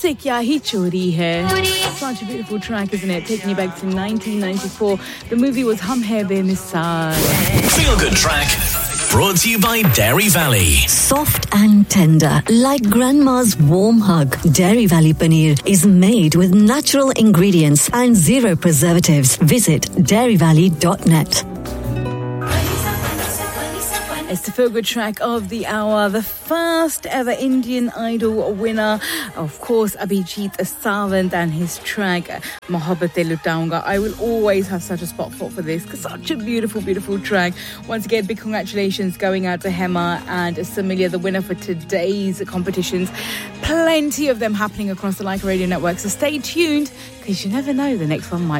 तुझसे क्या ही चोरी है. Such a beautiful track, isn't it? Taking you back to 1994. The movie was Hum Hai Bemisal. Feel Good Track. Brought to you by Dairy Valley. Soft and tender, like grandma's warm hug. Dairy Valley paneer is made with natural ingredients and zero preservatives. Visit dairyvalley.net. It's the feel-good track of the hour. The first ever Indian Idol winner, of course, Abhijit Sawant and his track Mohabbatein Lutaunga. I will always have such a spot for this because such a beautiful, beautiful track. Once again, big congratulations going out to Hema and Samilia, the winner for today's competitions. Plenty of them happening across the Like Radio network. So stay tuned because you never know, the next one might